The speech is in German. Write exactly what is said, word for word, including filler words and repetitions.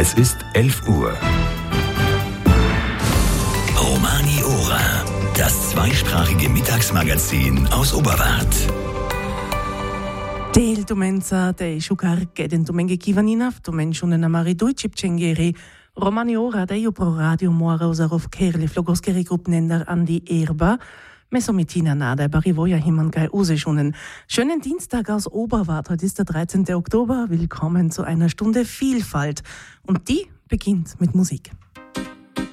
Es ist elf Uhr. Romani-Ora, das zweisprachige Mittagsmagazin aus Oberwart. Del domenza de shugar geden domenge kivaninav domen shunen amari duicip cengeri Romani-Ora de pro radio mora usarov kerli flogoskeri grupnender an die Erba mesomitina nada barivoja himankai useschunen. Schönen Dienstag aus Oberwart, heute ist der dreizehnten Oktober. Willkommen zu einer Stunde Vielfalt und die beginnt mit Musik.